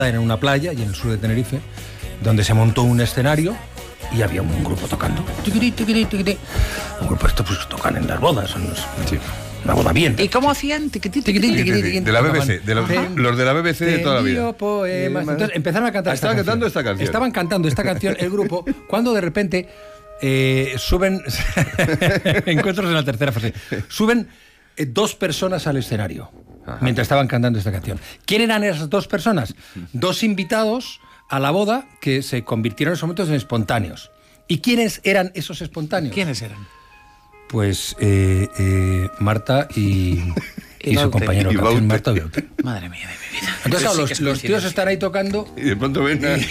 en una playa y en el sur de Tenerife, donde se montó un escenario y había un grupo tocando. Un grupo estos pues tocan en las bodas. Sí. Una boda bien. ¿Y cómo hacían? De la BBC, los de la BBC de toda la vida. Poemas. Entonces empezaron a cantar esta canción. Estaban cantando esta canción, el grupo, cuando de repente suben, encuentros en la tercera fase, suben 2 personas al escenario. Ajá. Mientras estaban cantando esta canción. ¿Quién eran esas 2 personas? 2 invitados a la boda que se convirtieron en esos momentos en espontáneos. ¿Y quiénes eran esos espontáneos? ¿Quiénes eran? Pues Marta y su compañero de canción, Marta Beuter. Madre mía de mi vida. Entonces, claro, los tíos están ahí tocando y de pronto ven te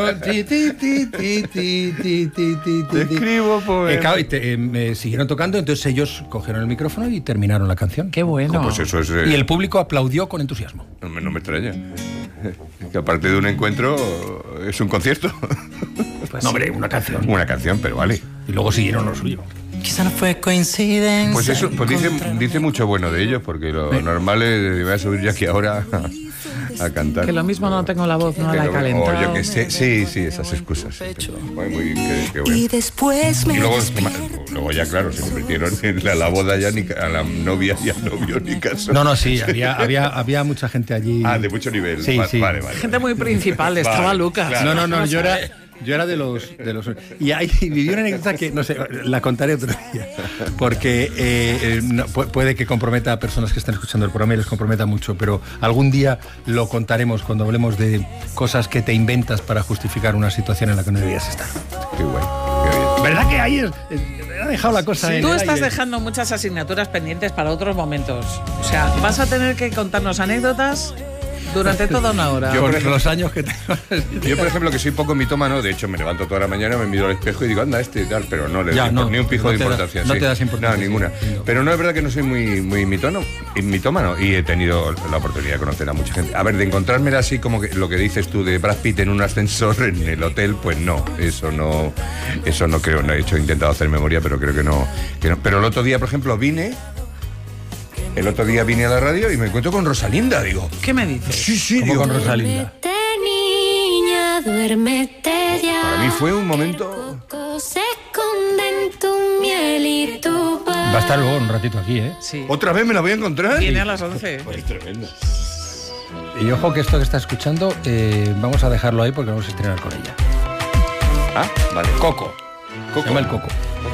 escribo poemas. Me siguieron tocando, entonces ellos cogieron el micrófono y terminaron la canción. ¡Qué bueno! Pues eso es, y el público aplaudió con entusiasmo. No me extraña. Que aparte de un encuentro, es un concierto. Pues no, hombre, una canción. Una canción, pero vale. Y luego siguieron lo suyo. Quizá no fue coincidencia. Pues eso, pues dice mucho bueno de ellos, porque lo normal es voy a subir yo aquí ahora a cantar. Que lo mismo no tengo la voz, no la he calentado. O yo que sé, sí, esas excusas. Sí, muy qué bueno. Y después me luego ya, claro, se convirtieron en la boda ya, ni a la novia y al novio ni caso. No, sí, había mucha gente allí. Ah, de mucho nivel. Sí, sí. Vale. Gente muy principal, estaba Lucas. Claro. No, yo era de los y ahí viví una anécdota que, no sé, la contaré otro día, porque puede que comprometa a personas que están escuchando el programa y les comprometa mucho, pero algún día lo contaremos cuando hablemos de cosas que te inventas para justificar una situación en la que no debías estar. Qué guay, qué bien. ¿Verdad que ahí ha dejado la cosa? Sí, tú estás dejando muchas asignaturas pendientes para otros momentos. O sea, vas a tener que contarnos anécdotas durante toda una hora. Yo, por los años que tengo. Yo, por ejemplo, que soy poco mitómano, de hecho me levanto toda la mañana, me miro al espejo y digo, anda, y tal, pero no le doy ni un pijo de importancia. No te das importancia. No, ninguna. Pero no es verdad que no soy muy mitómano y he tenido la oportunidad de conocer a mucha gente. A ver, de encontrármela así como que lo que dices tú de Brad Pitt en un ascensor en el hotel, pues no, eso no creo, no he intentado hacer memoria, pero creo que no. Pero el otro día, por ejemplo, vine a la radio y me encuentro con Rosalinda, digo. ¿Qué me dices? Sí, digo, con Rosalinda. Duérmete, niña, duérmete ya. Para mí fue un momento. Se esconde en tu miel y tu paz. Va a estar luego un ratito aquí, ¿eh? Sí. ¿Otra vez me la voy a encontrar? Viene a las 11. Pues tremendo. Y ojo que esto que está escuchando, vamos a dejarlo ahí porque vamos a estrenar con ella. Ah, vale. Coco. Se llama el Coco.